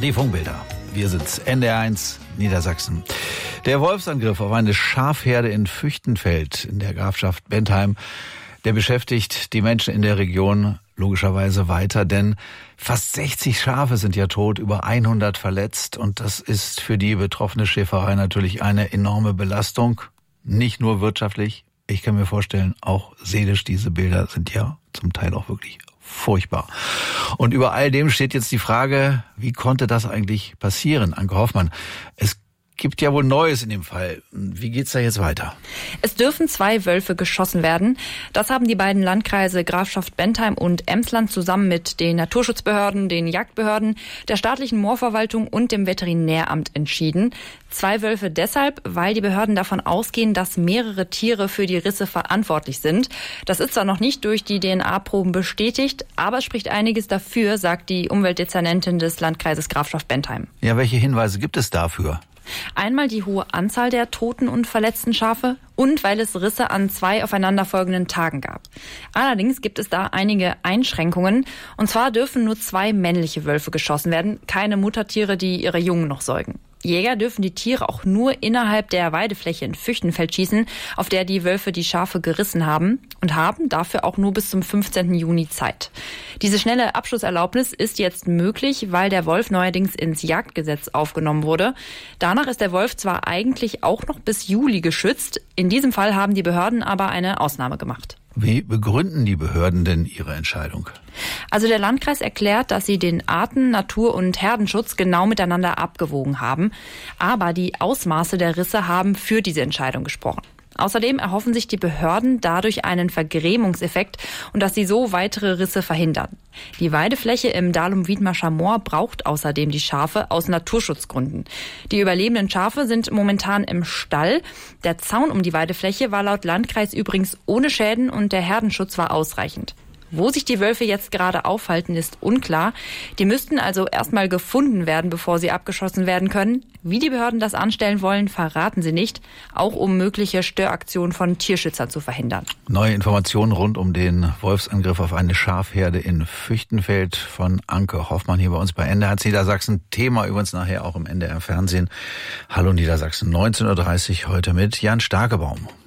Die Funkbilder. Wir sind's, NDR1 Niedersachsen. Der Wolfsangriff auf eine Schafherde in Füchtenfeld in der Grafschaft Bentheim, der beschäftigt die Menschen in der Region logischerweise weiter, denn fast 60 Schafe sind ja tot, über 100 verletzt und das ist für die betroffene Schäferei natürlich eine enorme Belastung, nicht nur wirtschaftlich, ich kann mir vorstellen, auch seelisch. Diese Bilder sind ja zum Teil auch wirklich furchtbar. Und über all dem steht jetzt die Frage, wie konnte das eigentlich passieren? Anke Hoffmann, es gibt ja wohl Neues in dem Fall. Wie geht's da jetzt weiter? Es dürfen 2 Wölfe geschossen werden. Das haben die beiden Landkreise Grafschaft Bentheim und Emsland zusammen mit den Naturschutzbehörden, den Jagdbehörden, der staatlichen Moorverwaltung und dem Veterinäramt entschieden. 2 Wölfe deshalb, weil die Behörden davon ausgehen, dass mehrere Tiere für die Risse verantwortlich sind. Das ist zwar noch nicht durch die DNA-Proben bestätigt, aber es spricht einiges dafür, sagt die Umweltdezernentin des Landkreises Grafschaft Bentheim. Ja, welche Hinweise gibt es dafür? Einmal die hohe Anzahl der toten und verletzten Schafe und weil es Risse an 2 aufeinanderfolgenden Tagen gab. Allerdings gibt es da einige Einschränkungen. Und zwar dürfen nur 2 männliche Wölfe geschossen werden, keine Muttertiere, die ihre Jungen noch säugen. Jäger dürfen die Tiere auch nur innerhalb der Weidefläche in Füchtenfeld schießen, auf der die Wölfe die Schafe gerissen haben und haben dafür auch nur bis zum 15. Juni Zeit. Diese schnelle Abschusserlaubnis ist jetzt möglich, weil der Wolf neuerdings ins Jagdgesetz aufgenommen wurde. Danach ist der Wolf zwar eigentlich auch noch bis Juli geschützt, in diesem Fall haben die Behörden aber eine Ausnahme gemacht. Wie begründen die Behörden denn ihre Entscheidung? Also der Landkreis erklärt, dass sie den Arten-, Natur- und Herdenschutz genau miteinander abgewogen haben. Aber die Ausmaße der Risse haben für diese Entscheidung gesprochen. Außerdem erhoffen sich die Behörden dadurch einen Vergrämungseffekt und dass sie so weitere Risse verhindern. Die Weidefläche im Dahlum-Wiedmarscher Moor braucht außerdem die Schafe aus Naturschutzgründen. Die überlebenden Schafe sind momentan im Stall. Der Zaun um die Weidefläche war laut Landkreis übrigens ohne Schäden und der Herdenschutz war ausreichend. Wo sich die Wölfe jetzt gerade aufhalten, ist unklar. Die müssten also erstmal gefunden werden, bevor sie abgeschossen werden können. Wie die Behörden das anstellen wollen, verraten sie nicht, auch um mögliche Störaktionen von Tierschützern zu verhindern. Neue Informationen rund um den Wolfsangriff auf eine Schafherde in Füchtenfeld von Anke Hoffmann hier bei uns bei NDR1 Niedersachsen. Thema übrigens nachher auch im NDR Fernsehen. Hallo Niedersachsen, 19:30 Uhr heute mit Jan Starkebaum.